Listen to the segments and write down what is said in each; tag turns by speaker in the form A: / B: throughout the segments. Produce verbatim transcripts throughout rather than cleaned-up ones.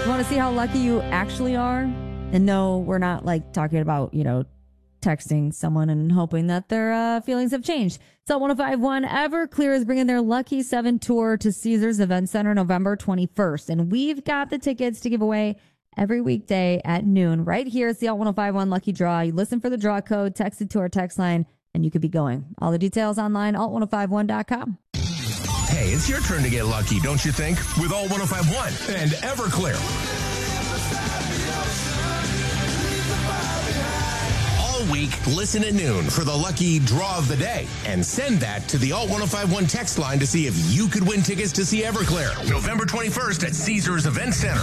A: want to see how lucky you actually are? And no, we're not like talking about, you know, texting someone and hoping that their uh, feelings have changed. So one oh five point one Everclear is bringing their Lucky seven tour to Caesars Event Center November twenty-first. And we've got the tickets to give away every weekday at noon right here. It's the Alt one oh five point one Lucky Draw. You listen for the draw code, text it to our text line, and you could be going. All the details online, alt ten fifty-one dot com.
B: Hey, it's your turn to get lucky, don't you think? With Alt ten fifty-one and Everclear. All week, listen at noon for the lucky draw of the day and send that to the Alt ten fifty-one text line to see if you could win tickets to see Everclear November twenty-first at Caesars Event Center.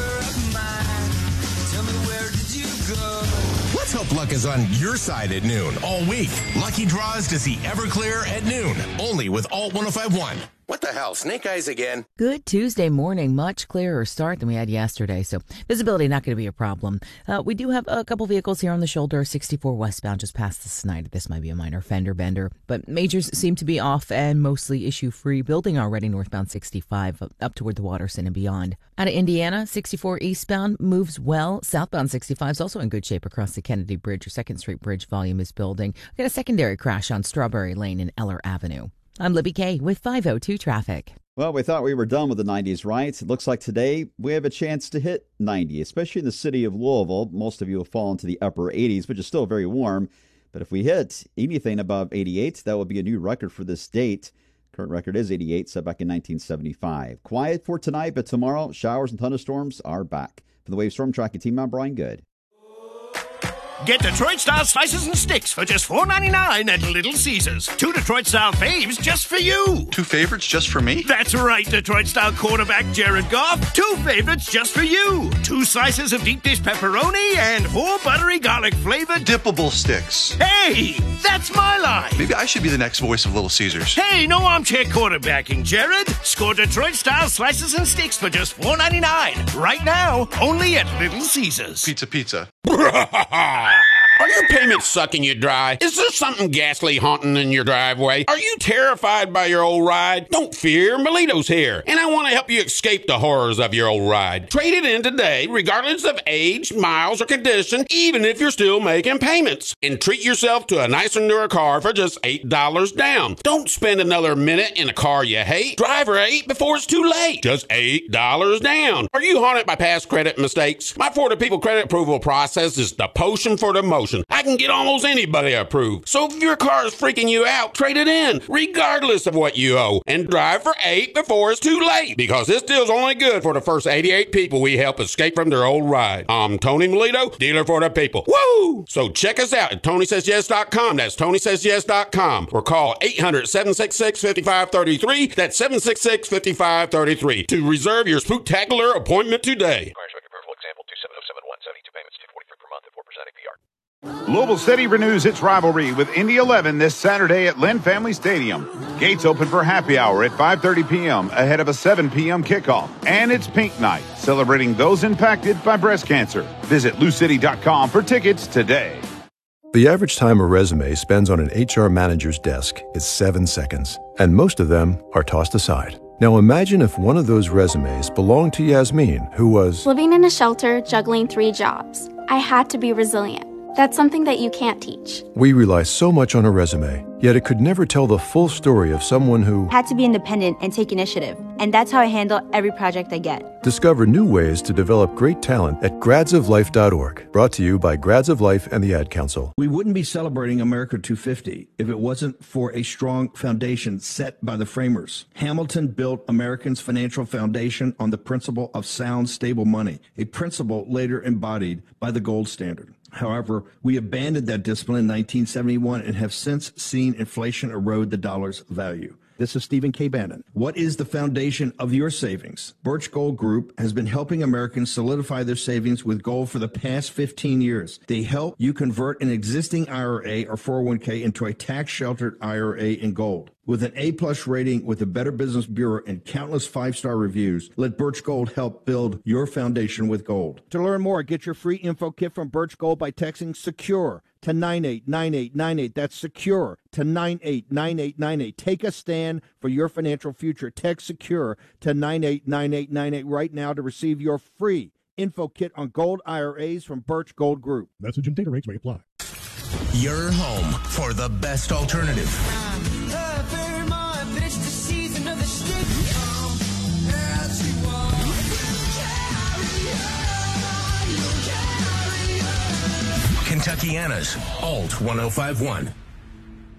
B: Let's hope luck is on your side at noon all week. Lucky draws to see Everclear at noon, only with Alt ten fifty-one. What the hell, snake eyes again?
C: Good Tuesday morning, much clearer start than we had yesterday, so visibility not going to be a problem. Uh, we do have a couple vehicles here on the shoulder, sixty-four westbound just past the Snyder. This might be a minor fender bender, but majors seem to be off and mostly issue-free. Building already northbound sixty-five up toward the Waterson and beyond. Out of Indiana, sixty-four eastbound moves well. Southbound sixty-five is also in good shape across the Kennedy Bridge. Your second Street Bridge volume is building. We got a secondary crash on Strawberry Lane and Eller Avenue. I'm Libby Kay with five oh two traffic.
D: Well, we thought we were done with the nineties, right? It looks like today we have a chance to hit ninety, especially in the city of Louisville. Most of you will fall into the upper eighties, which is still very warm. But if we hit anything above eighty-eight, that would be a new record for this date. Current record is eighty-eight, set back in nineteen seventy-five. Quiet for tonight, but tomorrow, showers and thunderstorms are back. For the Wave Storm Tracking Team, I'm Brian Good.
E: Get Detroit-style slices and sticks for just four ninety-nine at Little Caesars. Two Detroit-style faves just for you.
F: Two favorites just for me?
E: That's right, Detroit-style quarterback Jared Goff. Two favorites just for you. Two slices of deep dish pepperoni and four buttery garlic-flavored
F: dippable sticks.
E: Hey, that's my line.
F: Maybe I should be the next voice of Little Caesars.
E: Hey, no armchair quarterbacking, Jared. Score Detroit-style slices and sticks for just four ninety-nine. Right now, only at Little Caesars.
F: Pizza, pizza.
G: Are your payments sucking you dry? Is there something ghastly haunting in your driveway? Are you terrified by your old ride? Don't fear, Melito's here, and I want to help you escape the horrors of your old ride. Trade it in today, regardless of age, miles, or condition, even if you're still making payments. And treat yourself to a nicer, newer car for just eight dollars down. Don't spend another minute in a car you hate. Drive right before it's too late. Just eight dollars down. Are you haunted by past credit mistakes? My Florida People credit approval process is the potion for the motion. I can get almost anybody approved. So if your car is freaking you out, trade it in, regardless of what you owe, and drive for eight before it's too late. Because this deal's only good for the first eighty-eight people we help escape from their old ride. I'm Tony Melito, dealer for the people. Woo! So check us out at Tony Says Yes dot com. That's Tony Says Yes dot com. Or call eight hundred, seven six six, five five three three. That's seven six six, five five three three to reserve your spooktacular appointment today.
H: Example two seven zero seven one, seventy-two payments, two forty-three per month at four percent A P R.
I: Louisville City renews its rivalry with Indy eleven this Saturday at Lynn Family Stadium. Gates open for happy hour at five thirty p.m. ahead of a seven p.m. kickoff. And it's Pink Night, celebrating those impacted by breast cancer. Visit lou city dot com for tickets today.
J: The average time a resume spends on an H R manager's desk is seven seconds, and most of them are tossed aside. Now imagine if one of those resumes belonged to Yasmin, who was
K: living in a shelter, juggling three jobs. I had to be resilient. That's something that you can't teach.
J: We rely so much on a resume, yet it could never tell the full story of someone who
L: had to be independent and take initiative. And that's how I handle every project I get.
J: Discover new ways to develop great talent at grads of life dot org. Brought to you by Grads of Life and the Ad Council.
M: We wouldn't be celebrating America two fifty if it wasn't for a strong foundation set by the framers. Hamilton built Americans' financial foundation on the principle of sound, stable money, a principle later embodied by the gold standard. However, we abandoned that discipline in nineteen seventy-one and have since seen inflation erode the dollar's value. This is Stephen K. Bannon. What is the foundation of your savings? Birch Gold Group has been helping Americans solidify their savings with gold for the past fifteen years. They help you convert an existing I R A or four oh one k into a tax-sheltered I R A in gold. With an A-plus rating with the Better Business Bureau and countless five-star reviews, let Birch Gold help build your foundation with gold.
N: To learn more, get your free info kit from Birch Gold by texting SECURE to nine eight nine eight nine eight. That's SECURE to nine eight nine eight nine eight. Take a stand for your financial future. Text SECURE to nine eight nine eight nine eight right now to receive your free info kit on gold I R As from Birch Gold Group.
O: Message and data rates may apply.
B: Your home for the best alternative. Kentuckiana's Alt ten fifty-one.